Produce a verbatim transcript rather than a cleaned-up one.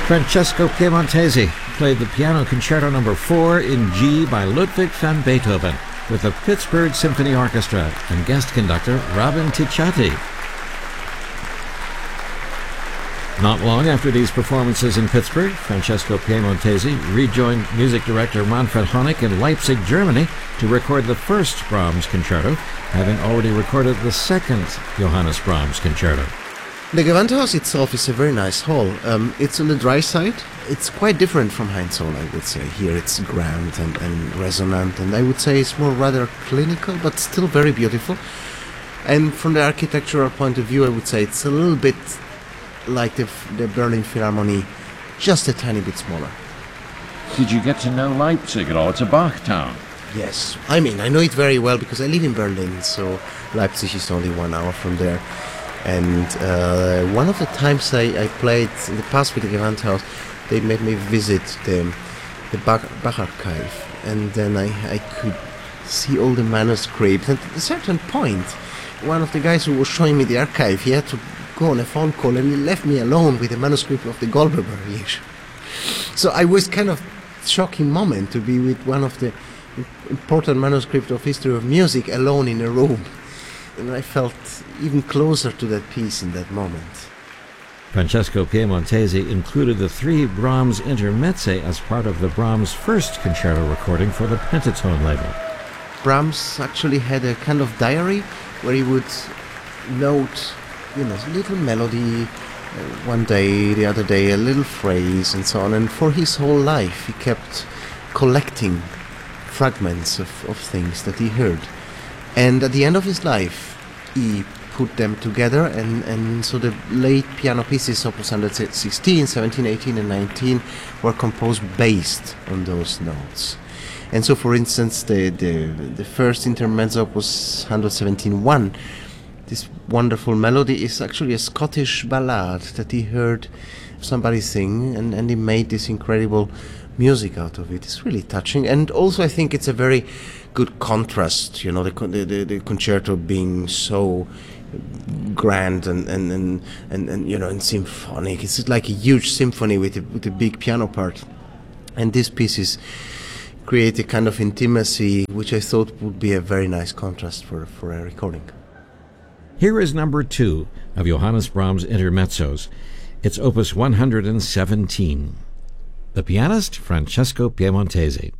Francesco Piemontesi played the Piano Concerto number four in G by Ludwig van Beethoven with the Pittsburgh Symphony Orchestra and guest conductor Robin Ticciati. Not long after these performances in Pittsburgh, Francesco Piemontesi rejoined music director Manfred Honeck in Leipzig, Germany, to record the first Brahms concerto, having already recorded the second Johannes Brahms concerto. The Gewandhaus itself is a very nice hall. Um, it's on the dry side. It's quite different from Heinz Hall, I would say. Here it's grand and, and resonant, and I would say it's more rather clinical, but still very beautiful. And from the architectural point of view, I would say it's a little bit like the, the Berlin Philharmonie, just a tiny bit smaller. Did you get to know Leipzig at all? It's a Bach town. Yes. I mean, I know it very well because I live in Berlin, so Leipzig is only one hour from there. And uh, one of the times I, I played in the past with the Gewandhaus, they made me visit the, the Bach, Bach archive, and then I, I could see all the manuscripts. And at a certain point, one of the guys who was showing me the archive, he had to go on a phone call, and he left me alone with the manuscript of the Goldberg Variation. So I was kind of shocking moment to be with one of the important manuscripts of history of music alone in a room. And I felt even closer to that piece in that moment. Francesco Piemontesi included the three Brahms intermezzi as part of the Brahms' first concerto recording for the Pentatone label. Brahms actually had a kind of diary where he would note, you know, a little melody, uh, one day, the other day, a little phrase, and so on. And for his whole life, he kept collecting fragments of, of things that he heard. And at the end of his life, he put them together, and, and so the late piano pieces, Opus one sixteen, seventeen, eighteen, and nineteen, were composed based on those notes. And so, for instance, the the, the first intermezzo, Opus one seventeen one, this wonderful melody is actually a Scottish ballad that he heard somebody sing, and, and he made this incredible music out of it. It's really touching, and also I think it's a very good contrast, you know, the the, the concerto being so grand and and, and, and and you know, and symphonic. It's like a huge symphony with a, with a big piano part, and these pieces create a kind of intimacy which I thought would be a very nice contrast for, for a recording. Here is number two of Johannes Brahms' intermezzos. It's Opus one hundred seventeen. The pianist, Francesco Piemontesi.